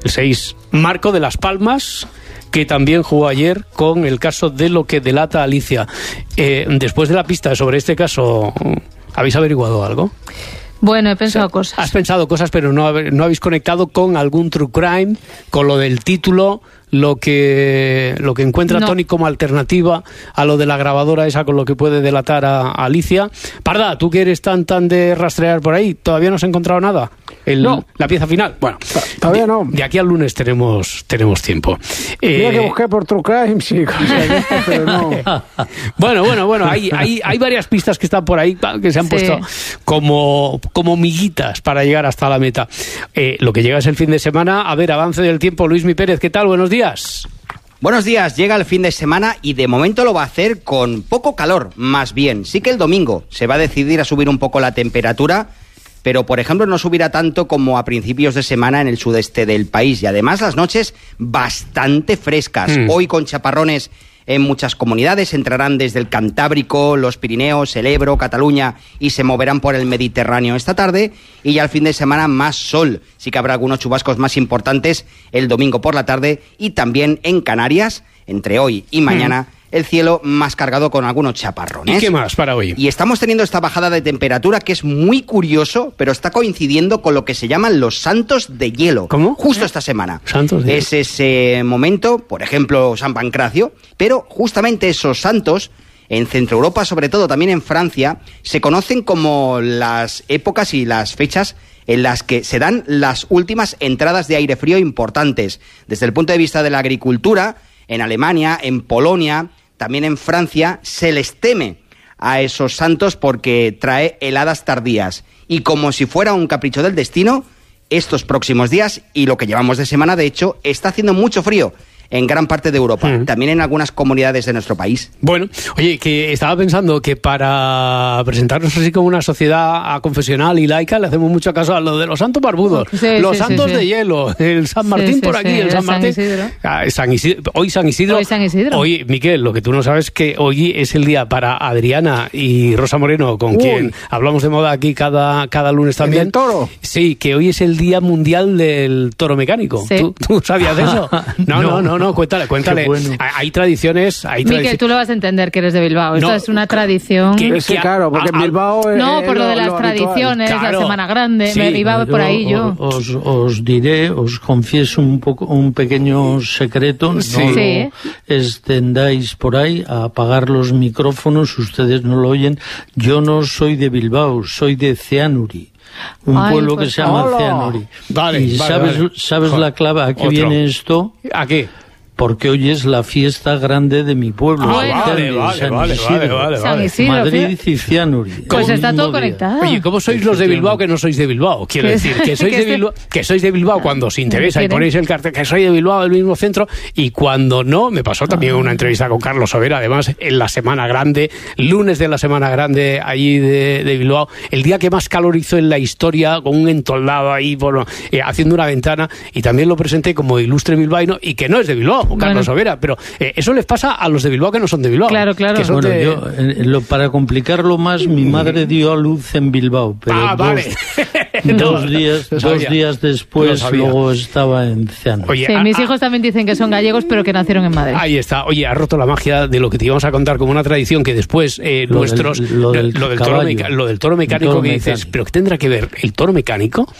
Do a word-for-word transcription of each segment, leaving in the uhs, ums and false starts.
El seis, Marco de Las Palmas, que también jugó ayer con el caso de lo que delata Alicia. Eh, después de la pista sobre este caso, ¿habéis averiguado algo? Bueno, he pensado o sea, cosas. Has pensado cosas, pero no, no habéis conectado con algún true crime, con lo del título, lo que lo que encuentra no. Tony como alternativa a lo de la grabadora esa con lo que puede delatar a, a Alicia. Parda, tú que eres tan tan de rastrear por ahí, ¿todavía no has encontrado nada? El, no. La pieza final. Bueno, todavía de, no. De aquí al lunes tenemos tenemos tiempo. Mira eh, que busqué por True Crime, sí, cosas, pero no. Bueno, bueno, bueno, hay, hay, hay varias pistas que están por ahí que se han sí. puesto como, como miguitas para llegar hasta la meta. Eh, lo que llega es el fin de semana. A ver, avance del tiempo. Luismi Pérez, ¿qué tal? Buenos días. Buenos días, llega el fin de semana y de momento lo va a hacer con poco calor, más bien. Sí que el domingo se va a decidir a subir un poco la temperatura, pero por ejemplo no subirá tanto como a principios de semana en el sudeste del país. Y además las noches bastante frescas, mm. hoy con chaparrones en muchas comunidades, entrarán desde el Cantábrico, los Pirineos, el Ebro, Cataluña y se moverán por el Mediterráneo esta tarde. Y ya el fin de semana más sol, sí que habrá algunos chubascos más importantes el domingo por la tarde y también en Canarias, entre hoy y mañana, mm. el cielo más cargado con algunos chaparrones. ¿Y qué más para hoy? Y estamos teniendo esta bajada de temperatura que es muy curioso, pero está coincidiendo con lo que se llaman los santos de hielo. ¿Cómo? Justo esta semana. Santos de hielo. Es ese momento, por ejemplo, San Pancracio, pero justamente esos santos, en Centro Europa, sobre todo también en Francia, se conocen como las épocas y las fechas en las que se dan las últimas entradas de aire frío importantes. Desde el punto de vista de la agricultura, en Alemania, en Polonia, también en Francia, se les teme a esos santos porque trae heladas tardías. Y como si fuera un capricho del destino, estos próximos días, y lo que llevamos de semana, de hecho, está haciendo mucho frío en gran parte de Europa, mm. también en algunas comunidades de nuestro país. Bueno, oye, que estaba pensando que para presentarnos así como una sociedad confesional y laica le hacemos mucho caso a lo de los santos barbudos, sí, los sí, santos sí, de sí. hielo, el San Martín sí, por sí, aquí, sí, el San Martín. San Isidro. Ah, San Isidro. Hoy San Isidro. Hoy San Isidro. Oye, Miquel, lo que tú no sabes es que hoy es el día para Adriana y Rosa Moreno, con Uy. quien hablamos de moda aquí cada, cada lunes también. ¿El toro? Sí, que hoy es el Día Mundial del Toro Mecánico. Sí. ¿Tú, ¿Tú sabías eso? No, no, no, no, cuéntale, cuéntale. Bueno. Hay tradiciones, hay Miquel, tradiciones. tú lo vas a entender que eres de Bilbao. Esto no, es una tradición. que, sí, que, claro, porque en Bilbao es, no, por lo, lo de las lo tradiciones, claro. la Semana Grande, Sí, me iba por ahí yo. Os, os diré, os confieso un poco un pequeño secreto, no sí. lo Sí. extendáis por ahí a apagar los micrófonos, ustedes no lo oyen. Yo no soy de Bilbao, soy de Ceanuri. Un Ay, pueblo pues que se llama hola. Ceanuri. Vale, y vale, sabes, vale. ¿sabes Joder. la clave a qué Otro. viene esto? ¿A qué? Porque hoy es la fiesta grande de mi pueblo. Ah, Bueno. vale, San vale, vale, Isidro. vale, vale, San vale. Isidro, Madrid y Cianuri. Pues El está todo mismo día. conectado. Oye, ¿cómo sois los de Bilbao que no sois de Bilbao? Quiero Que- decir, que sois que de este- Bilbao, que sois de Bilbao cuando os interesa y ¿Quieren? ponéis el cartel que soy de Bilbao, del mismo centro, y cuando no, me pasó también una entrevista con Carlos Sobera, además, en la Semana Grande, lunes de la Semana Grande, allí de, de Bilbao, el día que más calor hizo en la historia, con un entoldado ahí, bueno, eh, haciendo una ventana, y también lo presenté como ilustre bilbaíno, y que no es de Bilbao, Carlos Bueno. Sobera, pero eh, eso les pasa a los de Bilbao que no son de Bilbao. Claro, claro. Que son Bueno, de- yo, eh, lo, para complicarlo más, mi madre dio a luz en Bilbao, pero Ah, dos, vale. dos, No, días, lo dos sabía. días Lo después sabía. luego estaba en Ceanuri. Oye, Sí, a- mis a- hijos también dicen que son gallegos, pero que nacieron en Madrid. Ahí está. Oye, ha roto la magia de lo que te íbamos a contar como una tradición que después eh, Lo nuestros... del- lo del toro caballo. meca- lo del toro mecánico El toro que dices, mecánico. pero ¿qué tendrá que ver el toro mecánico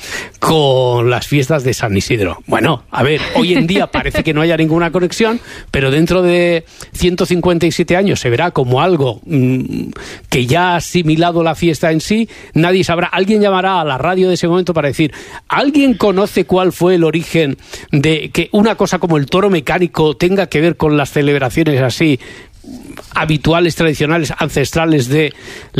con las fiestas de San Isidro? Bueno, a ver, hoy en día parece que no haya ninguna conexión, pero dentro de ciento cincuenta y siete años se verá como algo mmm, que ya ha asimilado la fiesta en sí. Nadie sabrá. Alguien llamará a la radio de ese momento para decir, ¿alguien conoce cuál fue el origen de que una cosa como el toro mecánico tenga que ver con las celebraciones así habituales, tradicionales, ancestrales de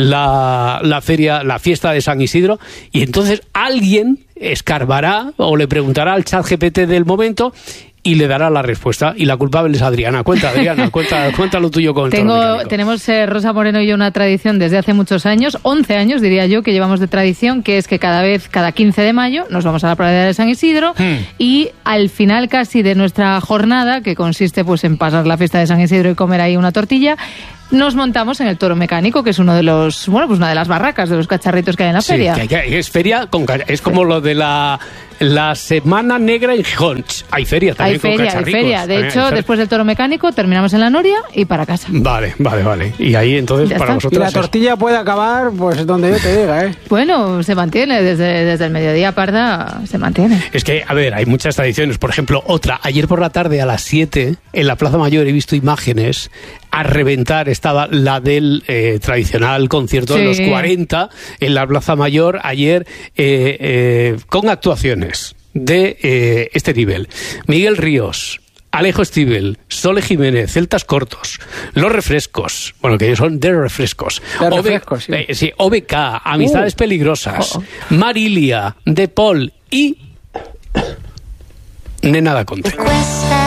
la, la feria, la fiesta de San Isidro? Y entonces alguien escarbará o le preguntará al chat G P T del momento y le dará la respuesta. Y la culpable es Adriana. Cuenta, Adriana, cuenta, cuenta lo tuyo con el toro Tengo, mecánico. tenemos eh, Rosa Moreno y yo una tradición desde hace muchos años, once años diría yo, que llevamos de tradición, que es que cada vez, cada quince de mayo, nos vamos a la pradera de San Isidro Hmm. y al final casi de nuestra jornada, que consiste pues en pasar la fiesta de San Isidro y comer ahí una tortilla, nos montamos en el Toro Mecánico, que es uno de los, bueno, pues una de las barracas de los cacharritos que hay en la Sí, feria. que hay- es feria con ca- es como lo de la, la Semana Negra en Gijón. Ch, Hay feria Hay también con feria, hay cacharricos. feria. De También hay hecho, feria. después del Toro Mecánico terminamos en la Noria y para casa. Vale, vale, vale. Y ahí entonces Ya para está. Y vosotros la es- tortilla puede acabar, pues donde yo te diga, ¿eh? Bueno, se mantiene desde, desde el mediodía, Parda, se mantiene. Es que, a ver, hay muchas tradiciones. Por ejemplo, otra. Ayer por la tarde a las siete, en la Plaza Mayor he visto imágenes. A reventar estaba la del eh, tradicional concierto de Sí. los cuarenta en la Plaza Mayor ayer eh, eh, con actuaciones de eh, este nivel. Miguel Ríos, Alejo Stivel, Sole Jiménez, Celtas Cortos, Los Refrescos, bueno, que son de refrescos. De O B- refrescos, sí. eh, sí, O B K, Amistades Uh. Peligrosas, Oh. Marilia, De Paul y Nena da Conte. Cuesta